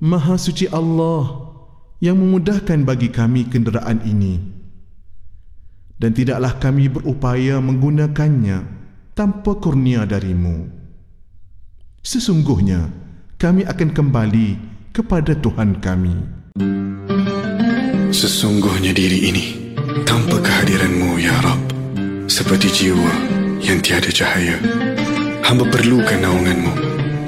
Maha suci Allah yang memudahkan bagi kami kenderaan ini, dan tidaklah kami berupaya menggunakannya tanpa kurnia darimu. Sesungguhnya kami akan kembali kepada Tuhan kami. Sesungguhnya diri ini tanpa kehadiran-Mu ya Rabb, seperti jiwa yang tiada cahaya. Hamba perlukan naungan-Mu